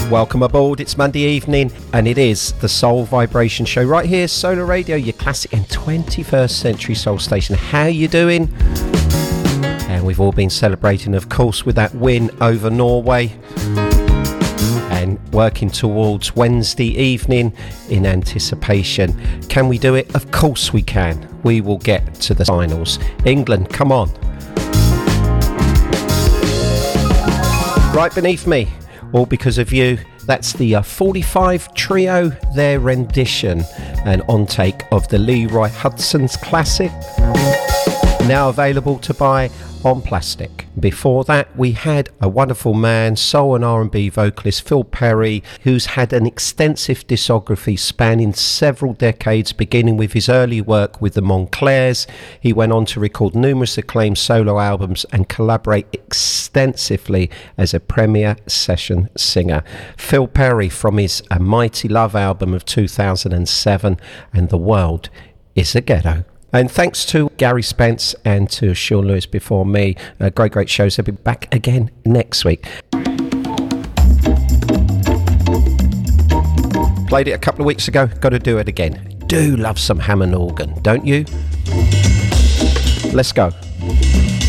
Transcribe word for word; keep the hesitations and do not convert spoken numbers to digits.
Welcome aboard, it's Monday evening and it is the Soul Vibration Show right here, Solar Radio, your classic and twenty-first century soul station. How you doing? And we've all been celebrating, of course, with that win over Norway and working towards Wednesday evening in anticipation. Can we do it? Of course we can. We will get to the finals. England, come on. Right beneath me, all because of you. That's the uh, forty-five Trio, their rendition and on take of the Leroy Hudson's classic, now available to buy on plastic. Before that, we had a wonderful man, soul and R and B vocalist Phil Perry, who's had an extensive discography spanning several decades, beginning with his early work with the Montclairs. He went on to record numerous acclaimed solo albums and collaborate extensively as a premier session singer. Phil Perry, from his A Mighty Love album of two thousand seven and The World is a Ghetto. And thanks to Gary Spence and to Sean Lewis before me. Uh, great, great shows. They'll be back again next week. Played it a couple of weeks ago. Got to do it again. Do love some Hammond organ, don't you? Let's go.